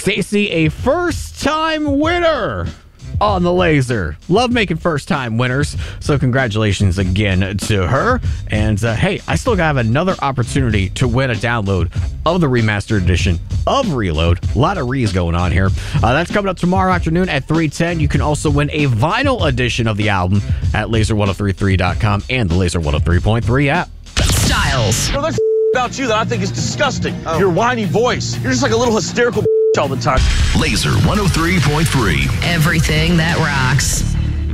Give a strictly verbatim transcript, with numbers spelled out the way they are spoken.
Stacy, a first-time winner on the Laser. Love making first-time winners, so congratulations again to her. And uh, hey, I still have another opportunity to win a download of the remastered edition of Reload. A lot of re's going on here. Uh, that's coming up tomorrow afternoon at three ten. You can also win a vinyl edition of the album at laser ten thirty-three dot com and the Laser one oh three point three app. Styles. You know, there's about you that I think is disgusting. Oh. Your whiny voice. You're just like a little hysterical all the time. Laser one oh three point three. Everything that rocks.